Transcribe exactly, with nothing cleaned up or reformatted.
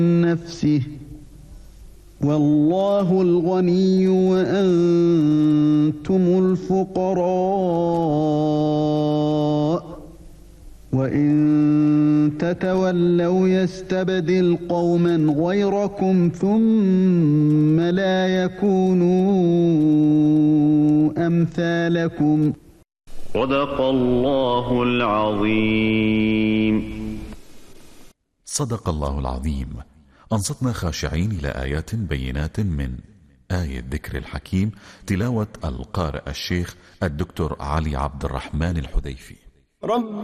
نفسه والله الغني وأنتم الفقراء وإن تتولوا يستبدل قوما غيركم ثم لا يكونوا أمثالكم. صدق الله العظيم. صدق الله العظيم. أنصتنا خاشعين إلى آيات بينات من آية ذكر الحكيم، تلاوة القارئ الشيخ الدكتور علي عبد الرحمن الحذيفي.